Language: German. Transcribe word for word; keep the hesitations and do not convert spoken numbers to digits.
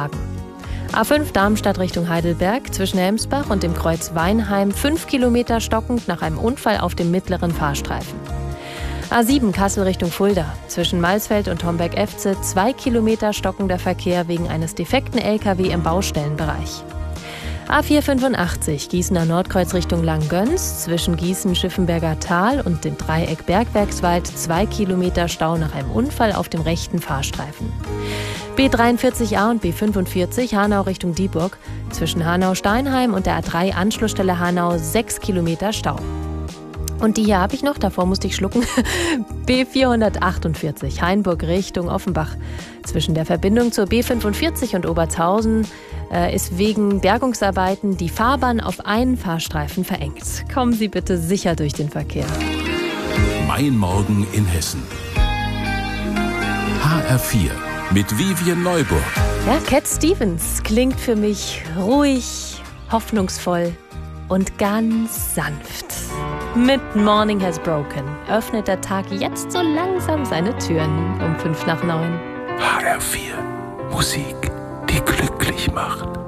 Hagen. A fünf Darmstadt Richtung Heidelberg zwischen Helmsbach und dem Kreuz Weinheim fünf Kilometer stockend nach einem Unfall auf dem mittleren Fahrstreifen. A sieben Kassel Richtung Fulda zwischen Malsfeld und Homberg-Efze zwei Kilometer stockender Verkehr wegen eines defekten L K W im Baustellenbereich. A vier fünfundachtzig Gießener Nordkreuz Richtung Langgöns zwischen Gießen-Schiffenberger Tal und dem Dreieck Bergwerkswald zwei Kilometer Stau nach einem Unfall auf dem rechten Fahrstreifen. B dreiundvierzig A und B fünfundvierzig Hanau Richtung Dieburg zwischen Hanau-Steinheim und der A drei Anschlussstelle Hanau sechs Kilometer Stau. Und die hier habe ich noch, davor musste ich schlucken. B vierhundertachtundvierzig Hainburg Richtung Offenbach. Zwischen der Verbindung zur B fünfundvierzig und Obertshausen äh, ist wegen Bergungsarbeiten die Fahrbahn auf einen Fahrstreifen verengt. Kommen Sie bitte sicher durch den Verkehr. Mein Morgen in Hessen. H R vier mit Vivian Neuburg. Ja, Cat Stevens klingt für mich ruhig, hoffnungsvoll und ganz sanft. Mit Morning Has Broken öffnet der Tag jetzt so langsam seine Türen um fünf nach neun. H R vier. Musik, die glücklich macht.